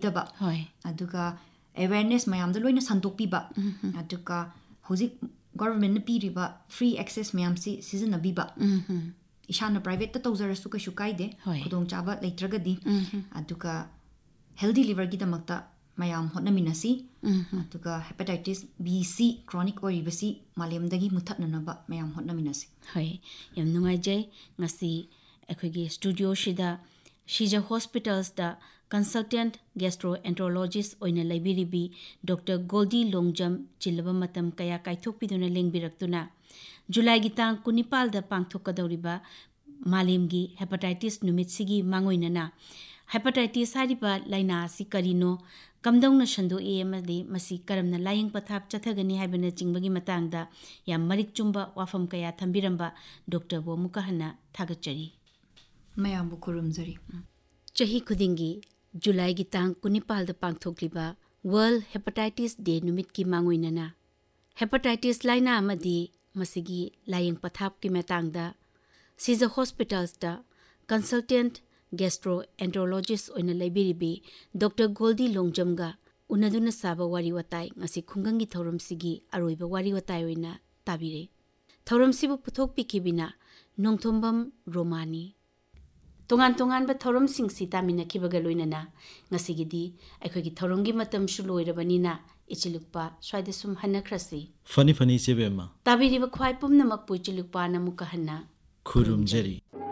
लेतबा अदुगा awareness mayam da loina santokpiba aduka hozik government piriba free access mayam si season abiba ishana private ta tawzarasu ka shukaide khudong chaba leitragadi aduka healthy liver gi damakta mayam hotnaminasi aduka hepatitis B C chronic oribasi malemdagi muthatnanaba mayam hotnaminasi hoi yam nungai jai ngasi ekhogi studio shida Shija Hospitals da consultant gastroenterologist oina laibiribi Dr. Goldie Longjam chilaba matam kaya kaithokpiduna lengbirakuna July gi tang kunipal da pangthokadoriba malemgi hepatitis numit sigi mangoinana hepatitis hariba laina si karino kamdongna shandu amadi masi karamna laying pathap chathagani haibana chingbagi matangda yam marik chumba wafam kaya thambiramba Dr. Bomuka hana thagachari mayam bu kurumzari chahi khudingi July gi tang kunipal da pangthokliba World Hepatitis Day numit ki mangoinana hepatitis laina amadi masigi laying pathap ki matangda Caesar Hospitals da consultant gastroenterologist oina laibiribi Dr. Goldie Longjamga unaduna saba wari watai ngasi khungangi thorum sigi aroiba wari watai oina tabire thorum sibu puthok pikibina nongthombam Romani tongan ba thorom sing si tamina kibaga loinana ngasigidi aikhogi thoromgi matam shu loirabanina ichilukpa swaide sum hanakhrasi fani chebema tabiri ba khwai pumna makpu ichilukpa na muka hanna khurumjari